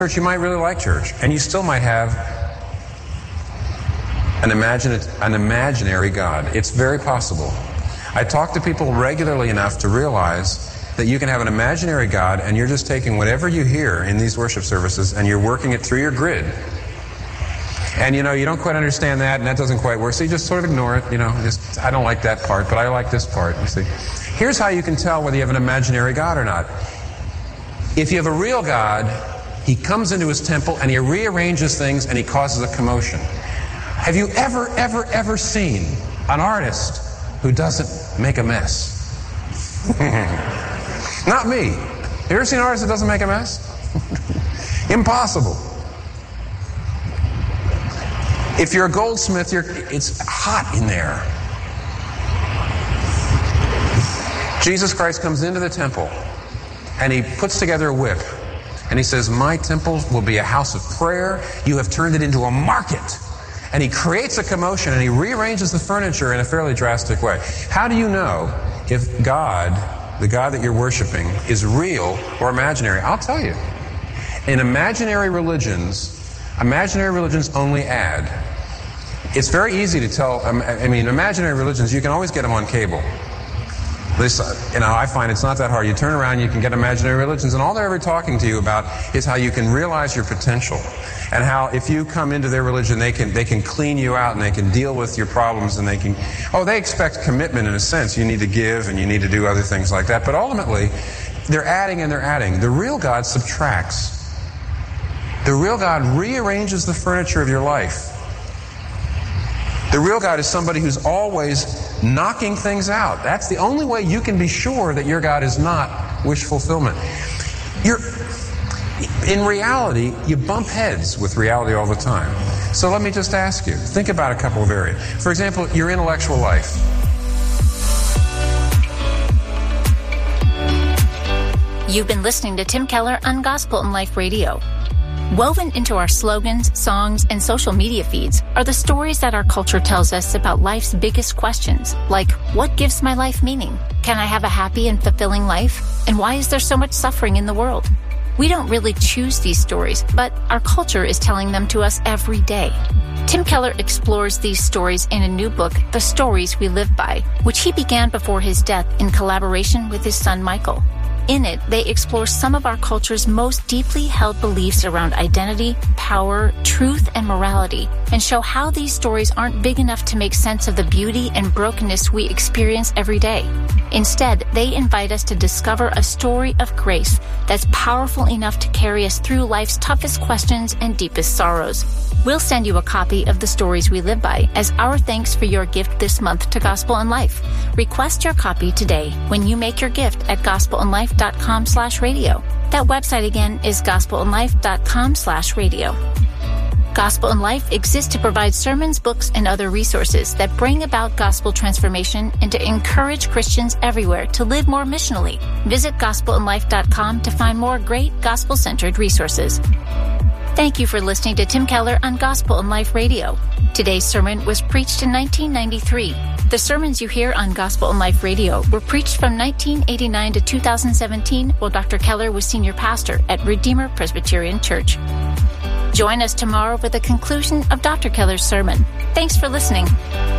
church, you might really like church, and you still might have an imaginary God. It's very possible. I talk to people regularly enough to realize that you can have an imaginary God, and you're just taking whatever you hear in these worship services and you're working it through your grid. And you don't quite understand that, and that doesn't quite work, so you just sort of ignore it. I don't like that part, but I like this part. You see, here's how you can tell whether you have an imaginary God or not. If you have a real God, He comes into His temple and He rearranges things and He causes a commotion. Have you ever seen an artist who doesn't make a mess? Not me. Have you ever seen an artist that doesn't make a mess? Impossible. If you're a goldsmith, it's hot in there. Jesus Christ comes into the temple and He puts together a whip. And He says, my temple will be a house of prayer. You have turned it into a market. And He creates a commotion and He rearranges the furniture in a fairly drastic way. How do you know if God, the God that you're worshiping, is real or imaginary? I'll tell you. In imaginary religions only add. It's very easy to tell. Imaginary religions, you can always get them on cable. At least, I find it's not that hard. You turn around, you can get imaginary religions, and all they're ever talking to you about is how you can realize your potential, and how if you come into their religion, they can clean you out and they can deal with your problems, and they expect commitment in a sense. You need to give and you need to do other things like that. But ultimately, they're adding and they're adding. The real God subtracts. The real God rearranges the furniture of your life. The real God is somebody who's always knocking things out. That's the only way you can be sure that your God is not wish fulfillment. In reality, you bump heads with reality all the time. So let me just ask you, think about a couple of areas. For example, your intellectual life. You've been listening to Tim Keller on Gospel in Life Radio. Woven into our slogans, songs, and social media feeds are the stories that our culture tells us about life's biggest questions, like, what gives my life meaning? Can I have a happy and fulfilling life? And why is there so much suffering in the world? We don't really choose these stories, but our culture is telling them to us every day. Tim Keller explores these stories in a new book, The Stories We Live By, which he began before his death in collaboration with his son Michael. In it, they explore some of our culture's most deeply held beliefs around identity, power, truth, and morality, and show how these stories aren't big enough to make sense of the beauty and brokenness we experience every day. Instead, they invite us to discover a story of grace that's powerful enough to carry us through life's toughest questions and deepest sorrows. We'll send you a copy of The Stories We Live By as our thanks for your gift this month to Gospel in Life. Request your copy today when you make your gift at gospelinlife.com/radio. That website again is gospelinlife.com/radio. Gospel in Life exists to provide sermons, books, and other resources that bring about gospel transformation and to encourage Christians everywhere to live more missionally. Visit gospelinlife.com to find more great gospel-centered resources. Thank you for listening to Tim Keller on Gospel in Life Radio. Today's sermon was preached in 1993. The sermons you hear on Gospel in Life Radio were preached from 1989 to 2017 while Dr. Keller was senior pastor at Redeemer Presbyterian Church. Join us tomorrow for the conclusion of Dr. Keller's sermon. Thanks for listening.